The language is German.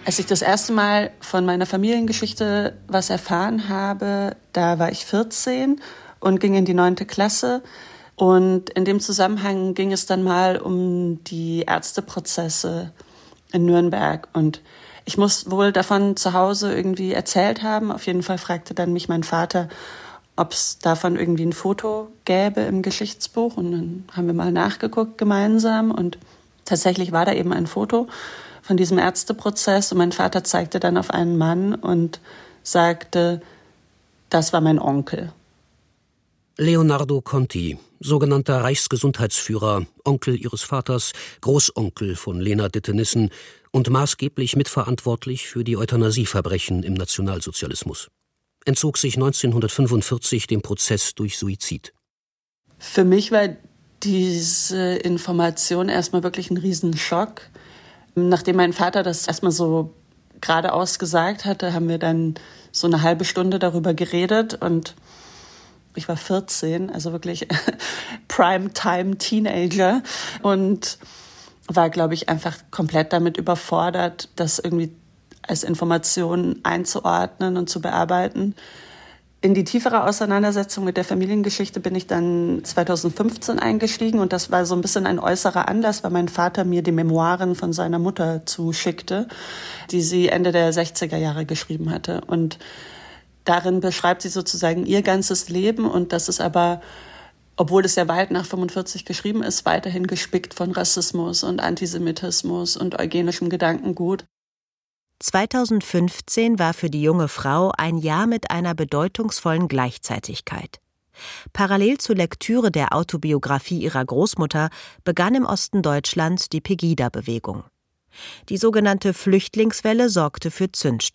Als ich das erste Mal von meiner Familiengeschichte was erfahren habe, da war ich 14 und ging in die 9. Klasse. Und in dem Zusammenhang ging es dann mal um die Ärzteprozesse in Nürnberg. Und ich muss wohl davon zu Hause irgendwie erzählt haben. Auf jeden Fall fragte dann mich mein Vater, ob es davon irgendwie ein Foto gäbe im Geschichtsbuch. Und dann haben wir mal nachgeguckt gemeinsam. Und tatsächlich war da eben ein Foto von diesem Ärzteprozess. Und mein Vater zeigte dann auf einen Mann und sagte, das war mein Onkel. Leonardo Conti, sogenannter Reichsgesundheitsführer, Onkel ihres Vaters, Großonkel von Lena Ditte-Nissen und maßgeblich mitverantwortlich für die Euthanasieverbrechen im Nationalsozialismus. Entzog sich 1945 dem Prozess durch Suizid. Für mich war diese Information erstmal wirklich ein Riesenschock. Nachdem mein Vater das erstmal so geradeaus gesagt hatte, haben wir dann so eine halbe Stunde darüber geredet und ich war 14, also wirklich Primetime-Teenager und war, glaube ich, einfach komplett damit überfordert, das irgendwie als Information einzuordnen und zu bearbeiten. In die tiefere Auseinandersetzung mit der Familiengeschichte bin ich dann 2015 eingestiegen und das war so ein bisschen ein äußerer Anlass, weil mein Vater mir die Memoiren von seiner Mutter zuschickte, die sie Ende der 60er Jahre geschrieben hatte. Und darin beschreibt sie sozusagen ihr ganzes Leben und das ist aber, obwohl es ja weit nach 45 geschrieben ist, weiterhin gespickt von Rassismus und Antisemitismus und eugenischem Gedankengut. 2015 war für die junge Frau ein Jahr mit einer bedeutungsvollen Gleichzeitigkeit. Parallel zur Lektüre der Autobiografie ihrer Großmutter begann im Osten Deutschlands die Pegida-Bewegung. Die sogenannte Flüchtlingswelle sorgte für Zündstoff.